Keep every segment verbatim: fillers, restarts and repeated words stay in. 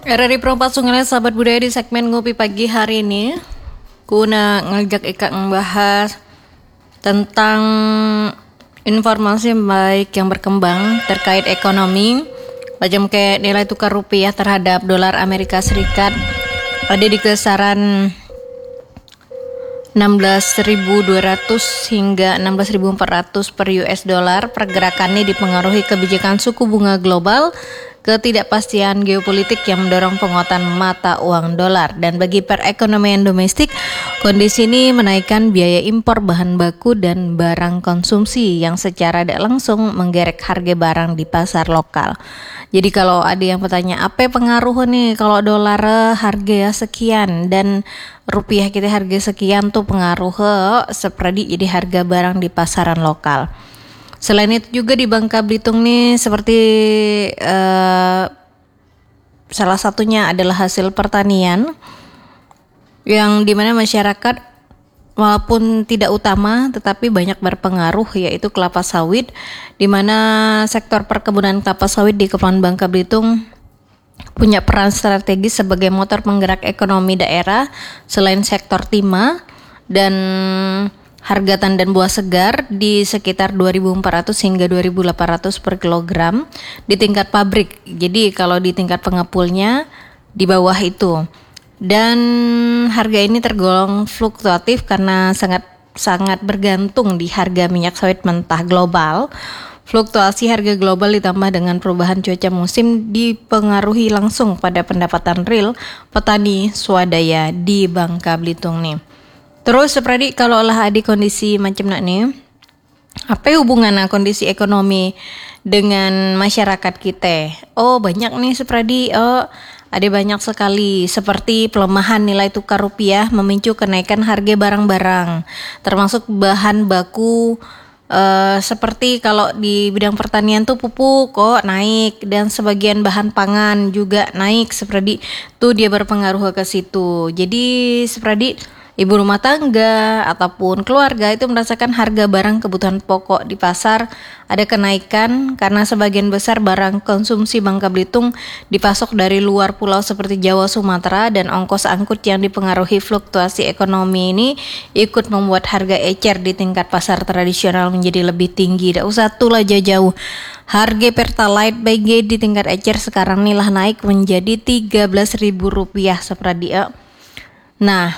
R R I Perempat Sungai, sahabat budaya, di segmen Ngopi Pagi hari ini Kuna ngajak Ika membahas tentang informasi baik yang berkembang terkait ekonomi, macam kayak nilai tukar rupiah terhadap dolar Amerika Serikat ada di kisaran enam belas ribu dua ratus hingga enam belas ribu empat ratus per U S dollar. Pergerakannya dipengaruhi kebijakan suku bunga global, ketidakpastian geopolitik yang mendorong penguatan mata uang dolar. Dan bagi perekonomian domestik, kondisi ini menaikkan biaya impor bahan baku dan barang konsumsi yang secara tidak langsung menggerek harga barang di pasar lokal. Jadi kalau ada yang bertanya, apa pengaruh nih kalau dolar harga sekian dan rupiah kita harga sekian tuh pengaruh seperti jadi harga barang di pasaran lokal. Selain itu juga di Bangka Belitung nih seperti uh, salah satunya adalah hasil pertanian yang dimana masyarakat walaupun tidak utama tetapi banyak berpengaruh, yaitu kelapa sawit, dimana sektor perkebunan kelapa sawit di Kepulauan Bangka Belitung punya peran strategis sebagai motor penggerak ekonomi daerah. Selain sektor timah dan harga tandan buah segar di sekitar dua ribu empat ratus hingga dua ribu delapan ratus per kilogram di tingkat pabrik. Jadi kalau di tingkat pengepulnya di bawah itu. Dan harga ini tergolong fluktuatif karena sangat sangat bergantung di harga minyak sawit mentah global. Fluktuasi harga global ditambah dengan perubahan cuaca musim dipengaruhi langsung pada pendapatan real petani swadaya di Bangka Belitung nih. Terus seperti kalau lah ada kondisi macam nak nih, apa hubungan kondisi ekonomi dengan masyarakat kita? Oh banyak nih seperti oh ada banyak sekali, seperti pelemahan nilai tukar rupiah memicu kenaikan harga barang-barang, termasuk bahan baku. Uh, seperti kalau di bidang pertanian tuh pupuk kok naik dan sebagian bahan pangan juga naik, seperti itu dia berpengaruh ke situ. Jadi seperti ibu rumah tangga ataupun keluarga itu merasakan harga barang kebutuhan pokok di pasar ada kenaikan karena sebagian besar barang konsumsi Bangka Belitung dipasok dari luar pulau seperti Jawa, Sumatera, dan ongkos angkut yang dipengaruhi fluktuasi ekonomi ini ikut membuat harga ecer di tingkat pasar tradisional menjadi lebih tinggi. Tidak usah tulah jauh-jauh. Harga Pertalite B G di tingkat ecer sekarang nih lah naik menjadi tiga belas ribu rupiah seperti dia. Nah,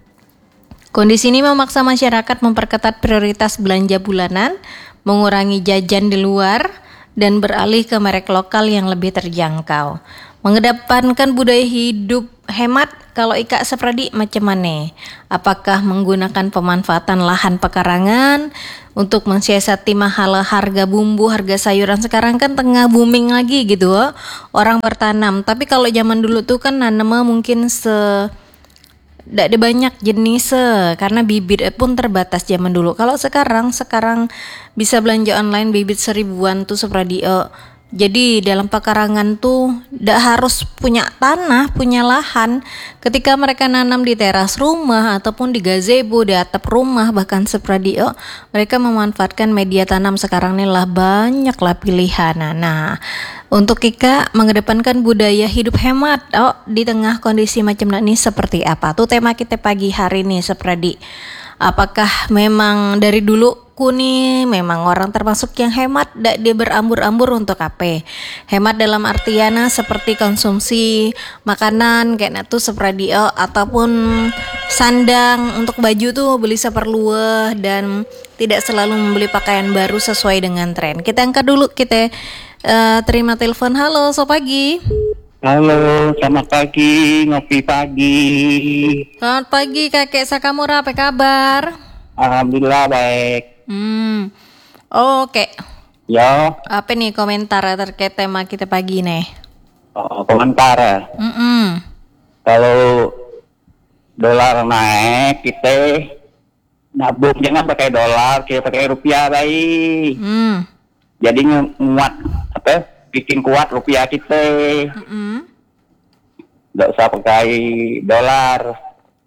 kondisi ini memaksa masyarakat memperketat prioritas belanja bulanan, mengurangi jajan di luar, dan beralih ke merek lokal yang lebih terjangkau. Mengedepankan budaya hidup hemat, kalau Ika seperti macam mana? Apakah menggunakan pemanfaatan lahan pekarangan untuk mensiasati mahal harga bumbu, harga sayuran? Sekarang kan tengah booming lagi gitu, orang bertanam. Tapi kalau zaman dulu tuh kan nanam mungkin se tidak ada banyak jenis karena bibit pun terbatas zaman dulu. Kalau sekarang sekarang bisa belanja online bibit seribuan tuh seperti uh, jadi dalam pekarangan tuh tidak harus punya tanah, punya lahan. Ketika mereka nanam di teras rumah ataupun di gazebo, di atap rumah, bahkan seperti uh, mereka memanfaatkan media tanam. Sekarang ini lah banyaklah pilihan. Nah, untuk Ika mengedepankan budaya hidup hemat oh, di tengah kondisi macam ini seperti apa? Tuh tema kita pagi hari ini seperti apakah memang dari dulu kuni memang orang termasuk yang hemat, dak dia berambur-ambur untuk apa? Hemat dalam artian seperti konsumsi makanan kayak tuh seperti oh, ataupun sandang untuk baju tuh beli seperluah dan tidak selalu membeli pakaian baru sesuai dengan tren. Kita angkat dulu, kita uh, terima telepon. Halo, so pagi. Halo, selamat pagi, ngopi pagi. Selamat pagi kakek Sakamura, apa kabar? Alhamdulillah baik. Hmm, oke. Okay. Ya. Apa nih komentar terkait tema kita pagi nih? Oh, komentar ya. Mm-mm. Kalau dolar naik, kita nabung jangan pakai dolar, kita pakai rupiah baik. Hmm. Jadi nguat apa? Bikin kuat rupiah kita. Mm-mm. Nggak usah pakai dolar.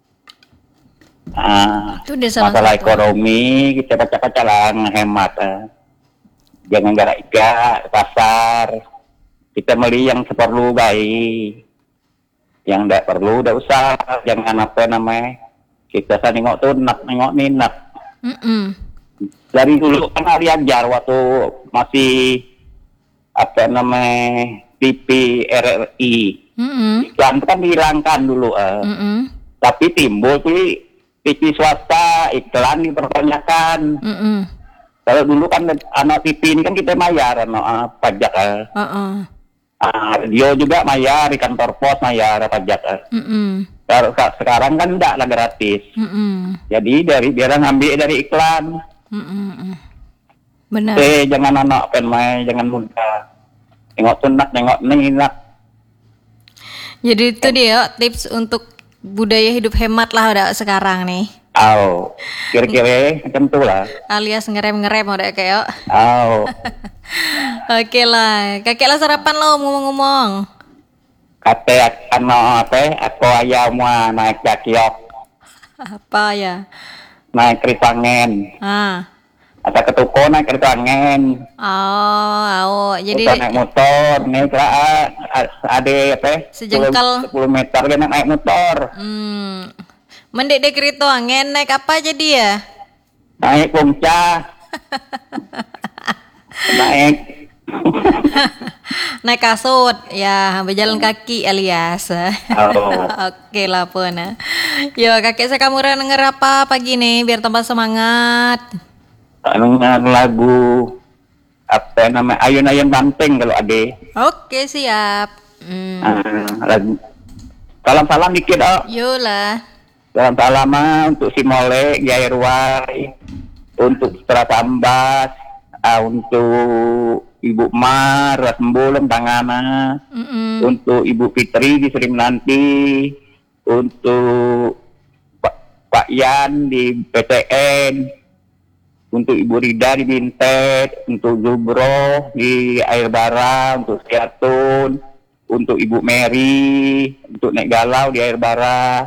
Nah, itu dia salah masalah satu. ekonomi kita baca-baca lah hemat. Eh. Jangan gara-gara ke pasar. Kita beli yang seperlu baik. Yang tidak perlu tidak usah, jangan apa namanya kita saya nengok tuh nak nengok nih nak. Mm-mm. Dari dulu kan diajar waktu masih apa namanya T V R R I. Mm-mm. Iklan itu kan dihilangkan dulu. Uh. Mm-mm. Tapi timbul tuh T V swasta iklan dipertanyakan. Mm-mm. Kalau dulu kan anak T V ini kan kita bayar anak uh, pajak. Uh. Uh-uh. Uh, radio juga bayar, di kantor pos bayar pajak. Uh. Mm-mm. Sekarang kan enggak lah gratis. Mm-mm. Jadi dari biar ngambil dari iklan. Mm-mm. Benar. Eh jangan anak penmai, jangan muda. Tengok tunak, tengok nih nak. Jadi itu dia tips untuk budaya hidup hemat lah udah sekarang nih. Aw, kira-kira macam tu lah. Alias ngerem-ngerem udah kayak. Aw. Oke lah, kakek lah sarapan lo ngomong-ngomong. Kata ano apa? Aku ayaw mo naik jakiok, Apa ya? naik kereta angin. Ah. Atau ketuko naik kereta angin. Oh, oh. Jadi Atau naik motor, nih kira ada apa? Sejengkal. sepuluh meter dia naik motor. Hmm. Mendek dek kereta angin naik apa jadi ya? Naik punca. naik Naik kasut ya, berjalan kaki alias. Oh. Oke lah pun. Yo kakek Sakamura denger apa pagi nih biar tambah semangat. Dengar lagu apa namanya Ayun-ayun Banteng kalau ada. Oke siap. Hmm. Ah, lagu. Salam-salam dikit oh. Yolah. Salam-salam ah, untuk si Molek, Jaya Ruai, untuk Putra Tambas, ah, untuk Ibu Mar, Rasembulem Tangana, Mm-mm. untuk Ibu Fitri di Sri Menanti, untuk Pak, Pak Yan di P T N, untuk Ibu Rida di Bintet, untuk Zubro di Air Bara, untuk Siatun, untuk Ibu Mary, untuk Nek Galau di Air Bara,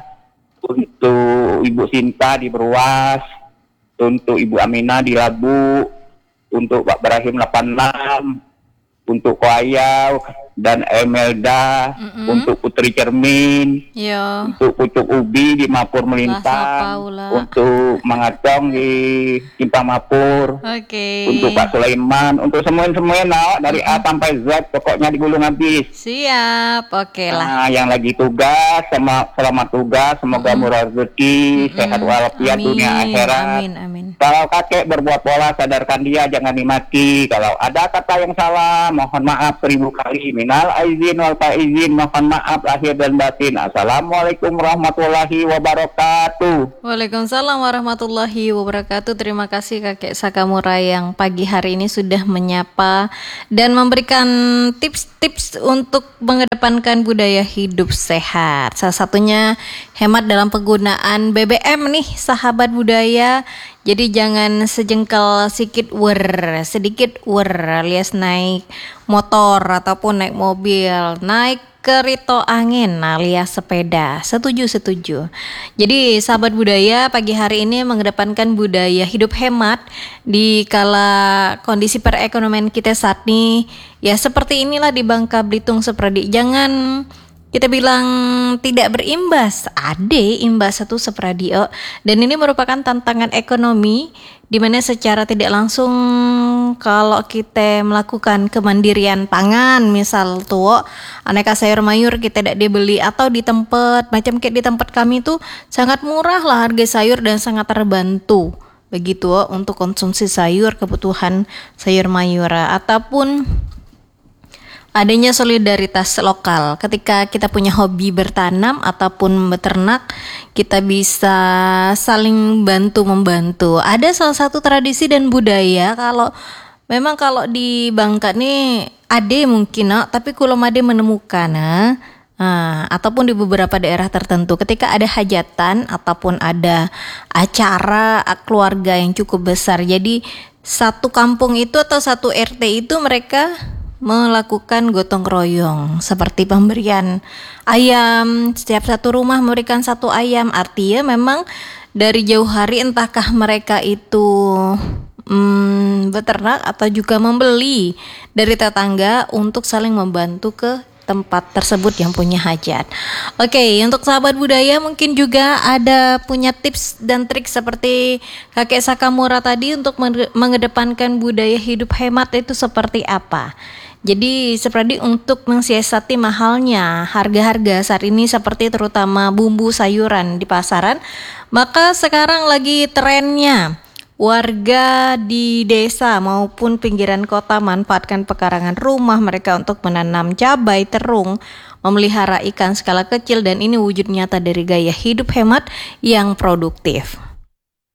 untuk Ibu Sinta di Berwas, untuk Ibu Aminah di Labu, untuk Pak Ibrahim delapan puluh enam, untuk Koayau dan Emelda, Mm-mm. untuk Putri Cermin, Yo. untuk Pucuk Ubi di Mapur Lah, Melintang, siapa ula? untuk Mangacong di Simpang Mapur, Oke. untuk Pak Sulaiman, untuk semuanya-semuanya nah, dari A sampai Z pokoknya digulung habis. Siap. Oke lah. Nah, yang lagi tugas sama selamat tugas, semoga murah rezeki, sehat walafiat Amin. dunia akhirat. Amin. Amin. Kalau kakek berbuat pola, sadarkan dia, jangan dimaki. Kalau ada kata yang salah, mohon maaf seribu kali. Minal aizin wal faizin, mohon maaf lahir dan batin. Assalamualaikum warahmatullahi wabarakatuh. Waalaikumsalam warahmatullahi wabarakatuh. Terima kasih kakek Sakamura yang pagi hari ini sudah menyapa dan memberikan tips-tips untuk mengedepankan budaya hidup sehat. Salah satunya hemat dalam penggunaan B B M nih sahabat budaya. Jadi jangan sejengkal sedikit wer, sedikit wer alias naik motor ataupun naik mobil, naik kereta angin alias sepeda. Setuju, setuju. Jadi sahabat budaya pagi hari ini mengedepankan budaya hidup hemat di kala kondisi perekonomian kita saat ini ya seperti inilah di Bangka Belitung Seperdi. Jangan kita bilang tidak berimbas, ada imbas satu sepradio, dan ini merupakan tantangan ekonomi di mana secara tidak langsung kalau kita melakukan kemandirian pangan, misal tuh aneka sayur mayur kita tidak dibeli atau di tempat macam kayak di tempat kami tuh sangat murah lah harga sayur dan sangat terbantu begitu untuk konsumsi sayur kebutuhan sayur mayur ataupun adanya solidaritas lokal. Ketika kita punya hobi bertanam ataupun beternak, kita bisa saling bantu-membantu. Ada salah satu tradisi dan budaya kalau memang kalau di Bangka nih ada mungkin, nah, tapi kalau ada menemukan nah, nah, ataupun di beberapa daerah tertentu ketika ada hajatan ataupun ada acara keluarga yang cukup besar. Jadi satu kampung itu atau satu R T itu mereka melakukan gotong royong seperti pemberian ayam, setiap satu rumah memberikan satu ayam. Artinya memang dari jauh hari entahkah mereka itu hmm, beternak atau juga membeli dari tetangga untuk saling membantu ke tempat tersebut yang punya hajat. Oke, untuk sahabat budaya mungkin juga ada punya tips dan trik seperti kakek Sakamura tadi untuk mengedepankan budaya hidup hemat itu seperti apa. Jadi seperti untuk mensiasati mahalnya harga-harga saat ini seperti terutama bumbu sayuran di pasaran, maka sekarang lagi trennya warga di desa maupun pinggiran kota manfaatkan pekarangan rumah mereka untuk menanam cabai, terung, memelihara ikan skala kecil, dan ini wujud nyata dari gaya hidup hemat yang produktif.